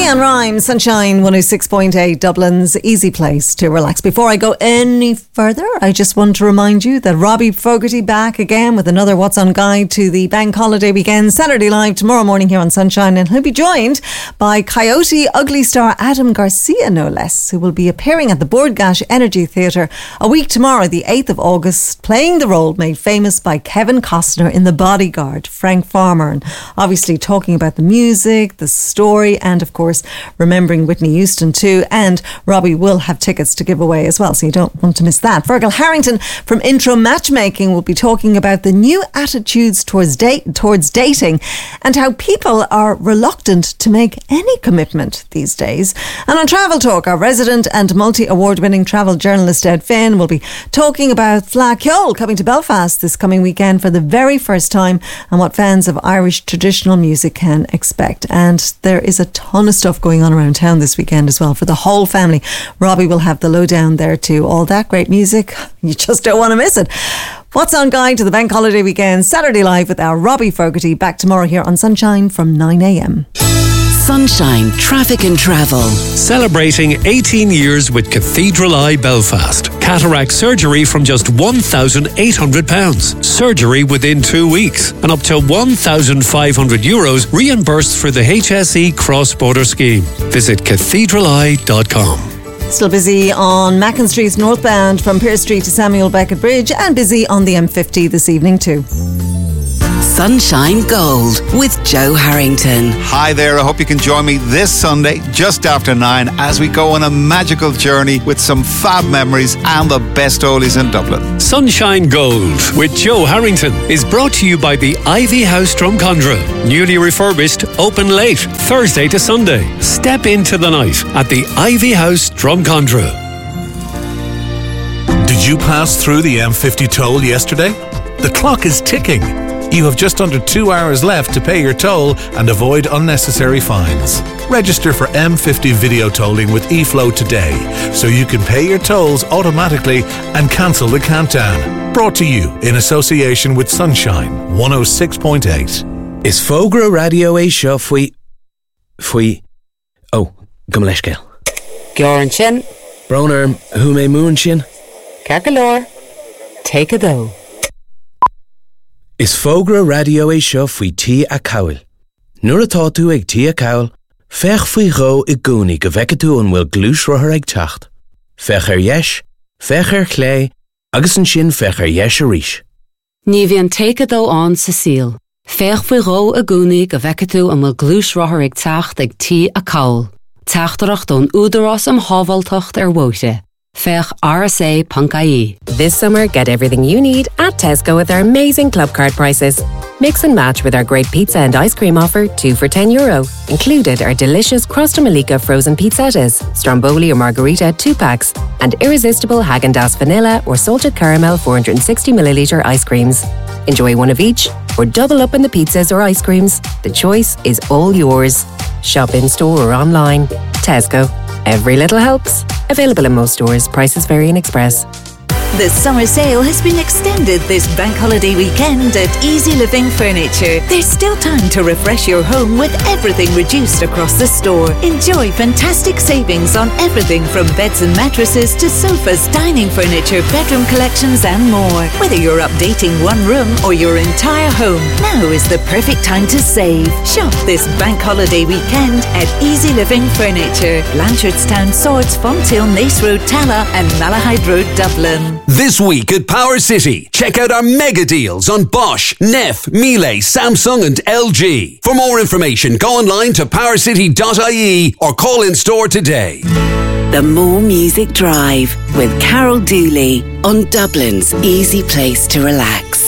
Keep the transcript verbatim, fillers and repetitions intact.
Leanne Rhymes, Sunshine one oh six point eight, Dublin's easy place to relax. Before I go any further, I just want to remind you that Robbie Fogarty back again with another What's On guide to the bank holiday weekend, Saturday Live tomorrow morning here on Sunshine, and he'll be joined by Coyote Ugly star Adam Garcia, no less, who will be appearing at the Bord Gáis Energy Theatre a week tomorrow, the eighth of August, playing the role made famous by Kevin Costner in The Bodyguard, Frank Farmer, and obviously talking about the music, the story, and of course remembering Whitney Houston too. And Robbie will have tickets to give away as well, so you don't want to miss that. Fergal Harrington from Intro Matchmaking will be talking about the new attitudes towards date, towards dating and how people are reluctant to make any commitment these days. And on Travel Talk, our resident and multi-award winning travel journalist Ed Finn will be talking about Fleadh Cheoil coming to Belfast this coming weekend for the very first time and what fans of Irish traditional music can expect. And there is a ton of stuff going on around town this weekend as well for the whole family. Robbie will have the lowdown there too. All that great music, you just don't want to miss it. What's On guide to the bank holiday weekend, Saturday Live with our Robbie Fogarty, back tomorrow here on Sunshine from nine a.m. Sunshine Traffic and Travel. Celebrating eighteen years with Cathedral Eye Belfast. Cataract surgery from just one thousand eight hundred pounds. Surgery within two weeks. And up to one thousand five hundred euros reimbursed for the H S E cross-border scheme. Visit cathedral eye dot com. Still busy on Mackin Street northbound from Pearse Street to Samuel Beckett Bridge, and busy on the M fifty this evening too. Sunshine Gold with Joe Harrington. Hi there, I hope you can join me this Sunday just after nine as we go on a magical journey with some fab memories and the best oldies in Dublin. Sunshine Gold with Joe Harrington is brought to you by the Ivy House Drumcondra. Newly refurbished, open late, Thursday to Sunday. Step into the night at the Ivy House Drumcondra. Did you pass through the M fifty toll yesterday? The clock is ticking. You have just under two hours left to pay your toll and avoid unnecessary fines. Register for M fifty video tolling with eFlow today so you can pay your tolls automatically and cancel the countdown. Brought to you in association with Sunshine one oh six point eight. Is Fogra radio é seo faoi... faoi... Oh, go leis céil. Gioran sin. Broner, who may moon sin? Cagalor. Take a though. Is Fogra radio é seo faoi tí a cail. Nuair atá tú ag tí a cail, fech faoi gho i gúni go bheice tú an bhfuil glúis rothair ag teacht. Fech ar yeis, fech ar chlé, agus an sin fech ar yeis a ríis. Ní bhíonn take a though an sa síl. Fech faoi gho i gúni go bheice tú an bhfuil glúis rothair ag teacht ag tí a cail. Teachtarach don údarás am hábhaltacht ar bhóite. Fech R S A dot I E. This summer, get everything you need at Tesco with our amazing club card prices. Mix and match with our great pizza and ice cream offer, two for ten euro. Included are delicious Crosta Malika frozen pizzettas, Stromboli or Margarita two packs, and irresistible Häagen-Dazs vanilla or salted caramel four hundred sixty milliliter ice creams. Enjoy one of each or double up in the pizzas or ice creams. The choice is all yours. Shop in store or online. Tesco. Every little helps. Available in most stores. Prices vary in Express. The summer sale has been extended this bank holiday weekend at Easy Living Furniture. There's still time to refresh your home with everything reduced across the store. Enjoy fantastic savings on everything from beds and mattresses to sofas, dining furniture, bedroom collections and more. Whether you're updating one room or your entire home, now is the perfect time to save. Shop this bank holiday weekend at Easy Living Furniture. Blanchardstown, Swords, Fonthill, Nace Road, Tala and Malahide Road, Dublin. This week at Power City, check out our mega deals on Bosch, Neff, Miele, Samsung and L G. For more information, go online to power city dot I E or call in store today. The More Music Drive with Carol Dooley on Dublin's easy place to relax.